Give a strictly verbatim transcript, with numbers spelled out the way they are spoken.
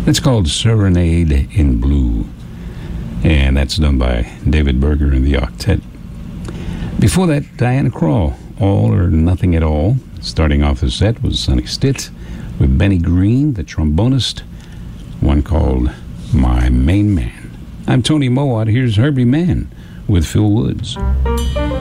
It's called Serenade in Blue, and that's done by David Berger and the Octet. Before that, Diana Krall, All or Nothing at All. Starting off the set was Sonny Stitt with Benny Green, the trombonist, one called My Main Man. I'm Tony Mowat. Here's Herbie Mann with Phil Woods.